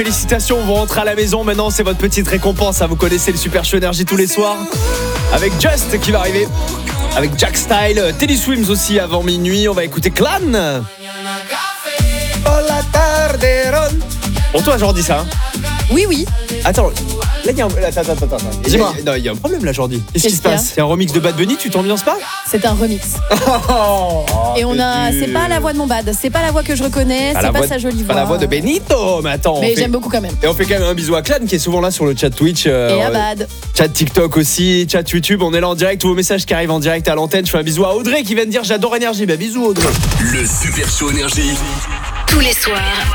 Félicitations, vous rentrez à la maison. Maintenant, c'est votre petite récompense. Vous connaissez le Super Show Énergie tous les soirs. Avec Just qui va arriver. Avec Jack Style. Teddy Swims aussi avant minuit. On va écouter Clan. Pour toi, Jordi, ça. Oui. Attends, là, il y a un... Attends. Dis-moi. Il y a un problème, là, Jordi. Qu'est-ce qui se qu'il y a passe? C'est un remix de Bad Bunny, tu t'ambiances pas? C'est un remix. Et c'est pas la voix de mon bad, c'est pas la voix que je reconnais, c'est pas sa jolie voix. Pas la voix de Benito, mais attends. Mais j'aime beaucoup quand même. Et on fait quand même un bisou à Clan qui est souvent là sur le chat Twitch. Et à Bad. Chat TikTok aussi, chat YouTube. On est là en direct, tous vos messages qui arrivent en direct à l'antenne. Je fais un bisou à Audrey qui vient de dire j'adore Énergie. Bah bisous Audrey. Le Super Show Énergie. Tous les soirs.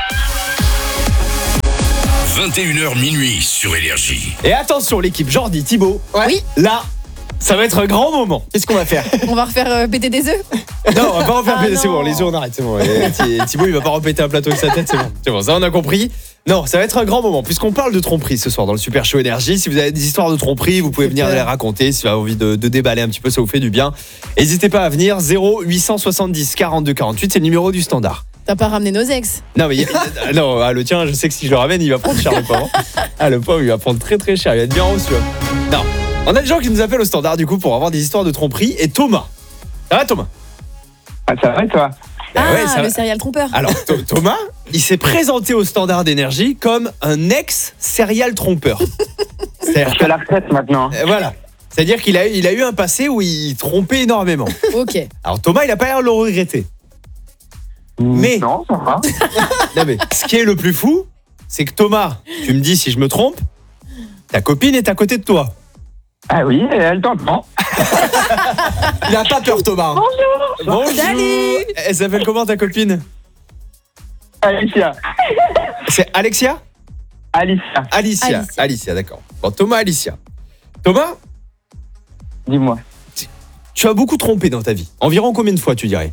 21h minuit sur Énergie. Et attention l'équipe, Jordi, Thibaut. Oui. Là, ça va être un grand moment. Qu'est-ce qu'on va faire? On va refaire péter des œufs. Non, on va pas refaire péter, c'est non. bon, les œufs on arrête, c'est bon. Et Thibaut il va pas repéter un plateau avec sa tête, c'est bon, ça on a compris. Non, ça va être un grand moment, puisqu'on parle de tromperie ce soir dans le Super Show Énergie. Si vous avez des histoires de tromperie, vous pouvez venir les raconter. Si vous avez envie de déballer un petit peu, ça vous fait du bien. N'hésitez pas à venir, 0870 42 48, c'est le numéro du standard. T'as pas ramené nos ex? Non, mais non, le tien, je sais que si je le ramène, il va prendre cher le pauvre. Le pauvre, il va prendre très très cher, il va être bien reçu. Non, on a des gens qui nous appellent au standard du coup pour avoir des histoires de tromperie. Et Thomas, ça va Thomas? Ça va et toi? Ça le va. serial trompeur. Alors Thomas, il s'est présenté au standard d'énergie comme un ex-serial trompeur. Je suis à la retraite maintenant. Voilà. C'est-à-dire qu'il a eu un passé où il trompait énormément. Ok. Alors Thomas, il a pas l'air de le regretter. Mais Non, ça va. non mais ce qui est le plus fou, c'est que Thomas, tu me dis si je me trompe, ta copine est à côté de toi. Ah oui, elle t'entend. Il a pas peur Thomas. Bonjour. Salut. Elle s'appelle comment ta copine? Alicia. C'est Alexia? Alicia, d'accord. Bon, Thomas, Alicia. Thomas, Dis-moi. tu as beaucoup trompé dans ta vie. Environ combien de fois tu dirais?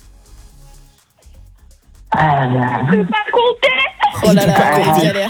Oh là là, quelle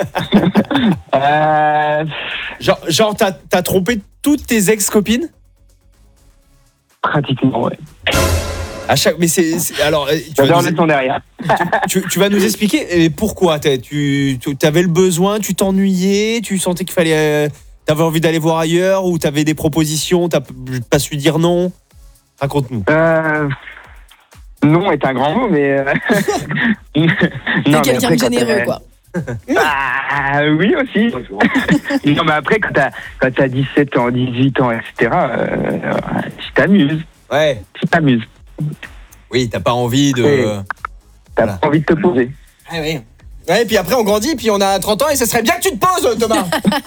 galère. Genre t'as trompé toutes tes ex-copines? Pratiquement, ouais. Mais alors J'adore le ton derrière. tu vas nous expliquer pourquoi tu avais le besoin, tu t'ennuyais, tu sentais qu'il fallait t'avais envie d'aller voir ailleurs ou t'avais des propositions, t'as pas su dire non? Raconte-nous. Non est un grand mot, mais... T'es quelqu'un de généreux, quoi. Ah oui aussi. Non mais après quand t'as 17 ans, 18 ans, etc. Tu t'amuses. Ouais. Tu t'amuses. Oui, t'as pas envie de... Oui. T'as pas envie de te poser. Ah oui. Ouais, et puis après on grandit, puis on a 30 ans et ce serait bien que tu te poses, Thomas.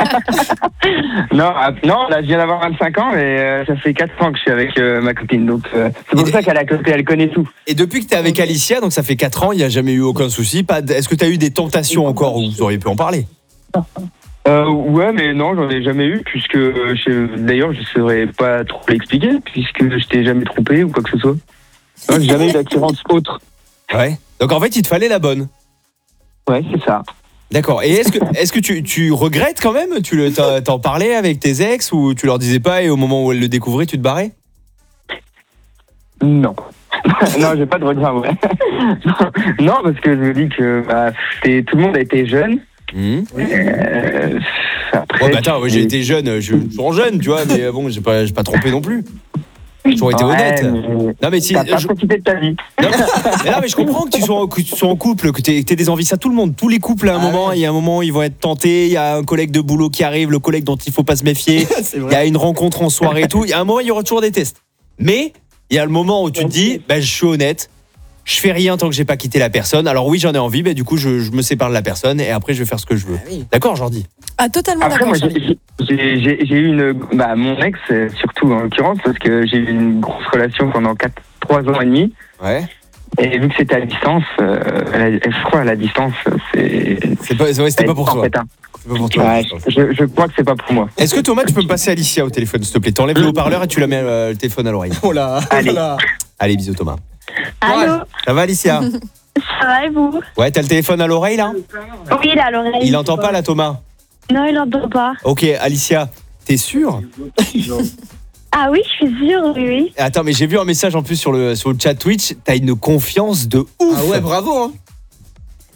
Non, là je viens d'avoir 25 ans et ça fait 4 ans que je suis avec ma copine. Donc c'est pour ça qu'elle connaît tout. Et depuis que t'es avec Alicia, donc ça fait 4 ans, il n'y a jamais eu aucun souci. Est-ce que t'as eu des tentations encore où vous auriez pu en parler? Ouais, mais non, j'en ai jamais eu, puisque d'ailleurs je saurais pas trop l'expliquer, puisque je t'ai jamais trompé ou quoi que ce soit. Non, j'ai jamais eu d'attirance autre. Ouais. Donc en fait, il te fallait la bonne. Ouais, c'est ça. D'accord. Et est-ce que tu regrettes quand même? T'en parlais avec tes ex ou tu leur disais pas et au moment où elles le découvraient, tu te barrais? Non. Non, j'ai pas de regret, ouais. Non, parce que je me dis que tout le monde a été jeune. Après, attends, j'ai été jeune, je suis toujours jeune, tu vois, mais bon, j'ai pas trompé non plus. J'ai toujours été honnête. Non, mais si. T'as pas profité de ta vie. Non, mais je comprends que tu sois en couple, que t'aies des envies. Ça, tout le monde, tous les couples, à un moment, il y a un moment, ils vont être tentés. Il y a un collègue de boulot qui arrive, le collègue dont il faut pas se méfier. Il y a une rencontre en soirée et tout. Il y a un moment, il y aura toujours des tests. Mais il y a le moment où tu te dis, je suis honnête. Je fais rien tant que j'ai pas quitté la personne. Alors oui, j'en ai envie, du coup, je me sépare de la personne et après, je vais faire ce que je veux. D'accord, Jordi? Ah, totalement après, d'accord. moi, j'ai eu mon ex, surtout en l'occurrence, parce que j'ai eu une grosse relation pendant 3 ans et demi. Ouais. Et vu que c'était à distance, je crois à la distance, c'était pas pour toi. C'est pas pour toi. Ouais, je crois que c'est pas pour moi. Est-ce que Thomas, tu peux me passer Alicia au téléphone, s'il te plaît? T'enlèves le haut-parleur et tu la mets le téléphone à l'oreille. Oh là. Allez, bisous Thomas. Allô? Ça va Alicia? Ça va et vous? Ouais, t'as le téléphone à l'oreille là? Oui, il est à l'oreille. Il entend pas là, Thomas? Non, il entend pas. Ok, Alicia, t'es sûre? Ah oui, je suis sûre, oui. Attends, mais j'ai vu un message en plus sur le chat Twitch. T'as une confiance de ouf. Ah ouais, bravo hein.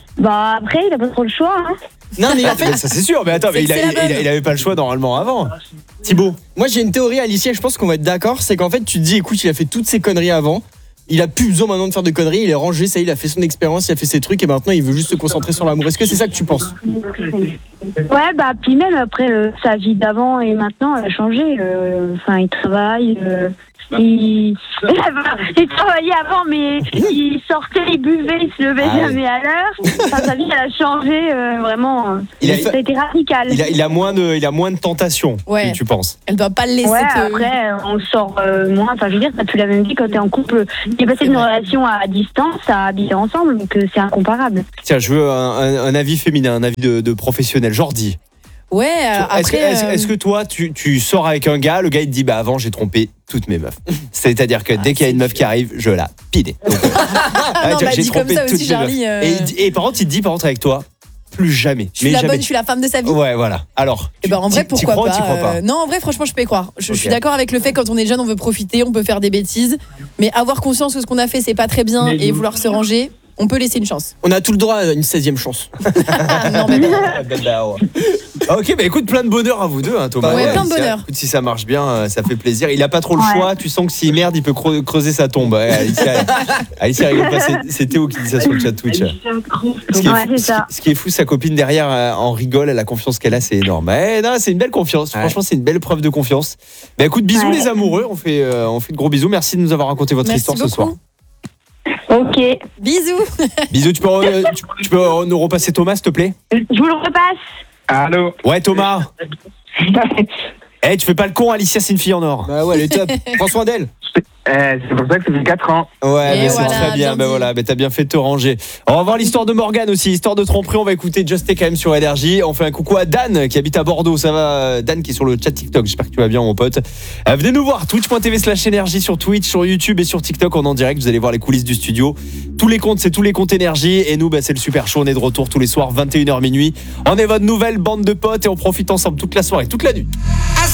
Bah après, il a pas trop le choix. Hein. Non, mais en fait, Ça c'est sûr, mais attends, mais C'est que c'est la bonne. il avait pas le choix normalement avant. Thibaut. moi j'ai une théorie, Alicia, je pense qu'on va être d'accord, c'est qu'en fait tu te dis, écoute, il a fait toutes ses conneries avant, il a plus besoin maintenant de faire de conneries, il est rangé, ça y est, il a fait son expérience, il a fait ses trucs et maintenant il veut juste se concentrer sur l'amour. Est-ce que c'est ça que tu penses? Ouais, bah puis même après sa vie d'avant et maintenant, elle a changé. Enfin, il travaille. Il travaillait avant, mais il sortait, il buvait, il se levait jamais à l'heure. Enfin, sa vie, elle a changé vraiment. Ça a été radical. Il a moins de tentations, Ouais. tu penses. Elle doit pas le laisser Ouais, te... après, on sort moins. Enfin, je veux dire, t'as plus la même vie quand t'es en couple. Il est passé d'une relation à distance à habiter ensemble, donc c'est incomparable. Tiens, je veux un avis féminin, un avis de professionnel. Jordi. Ouais, après... Est-ce que toi, tu sors avec un gars, le gars il te dit bah avant j'ai trompé toutes mes meufs. C'est-à-dire que dès qu'il y a une meuf qui arrive, je la pine. non, bah, dit comme ça aussi, Charlie. Et par contre, il te dit par contre avec toi, plus jamais. Je suis la bonne, je suis la femme de sa vie. Ouais, voilà. Alors. Et ben en vrai, pourquoi crois, pas, t'y crois pas Non, en vrai, franchement, je peux y croire. Je Ok. suis d'accord avec le fait quand on est jeune, on veut profiter, on peut faire des bêtises, mais avoir conscience que ce qu'on a fait, c'est pas très bien et vouloir se ranger, on peut laisser une chance. On a tout le droit à une 16e chance. Non, mais bon. Ok, bah écoute, plein de bonheur à vous deux, hein, Thomas. Ouais, plein de Si- bonheur. écoute, si ça marche bien, ça fait plaisir. Il a pas trop le Ouais. choix. Tu sens que s'il merde, il peut creuser sa tombe. Ouais, Alicia rigole pas. C'est Théo qui dit ça sur le chat Twitch. Ce qui est Ouais, fou, c'est ça. ce qui est fou, sa copine derrière en rigole. La confiance qu'elle a, c'est énorme. Non, c'est une belle confiance. Ouais. Franchement, c'est une belle preuve de confiance. Bah écoute, bisous Ouais. les amoureux. On fait de gros bisous. Merci de nous avoir raconté votre Merci histoire beaucoup. ce soir. Ok. Bisous. Bisous. Tu peux nous repasser Thomas, s'il te plaît? Je vous le repasse. Allô. Ouais, Thomas. Tu fais pas le con, Alicia, c'est une fille en or. Bah ouais, elle est top. Prends soin d'elle. C'est pour ça que ça fait 4 ans. Ouais, Et mais c'est voilà, très bien. bien Ben dit. voilà, t'as bien fait de te ranger. On va voir l'histoire de Morgane aussi, histoire de tromperie. On va écouter Just Take quand même sur Énergie. On fait un coucou à Dan qui habite à Bordeaux. Ça va, Dan qui est sur le chat TikTok. J'espère que tu vas bien, mon pote. Venez nous voir, twitch.tv/énergie sur Twitch, sur YouTube et sur TikTok. On est en direct. Vous allez voir les coulisses du studio. Tous les comptes, c'est tous les comptes Énergie. Et nous, c'est le super show. On est de retour tous les soirs, 21h minuit. On est votre nouvelle bande de potes et on profite ensemble toute la soirée, toute la nuit.